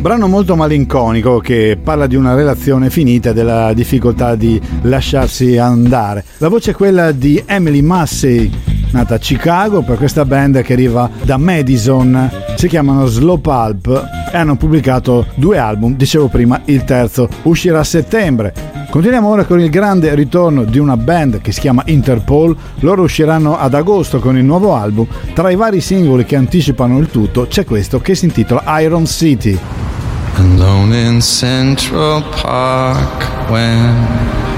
brano molto malinconico che parla di una relazione finita e della difficoltà di lasciarsi andare. La voce è quella di Emily Massey, nata a Chicago, per questa band che arriva da Madison. Si chiamano Slow Pulp e hanno pubblicato 2 album, dicevo prima il terzo uscirà a settembre. Continuiamo ora con il grande ritorno di una band che si chiama Interpol. Loro usciranno ad agosto con il nuovo album. Tra i vari singoli che anticipano il tutto c'è questo che si intitola Iron City. Alone in Central Park when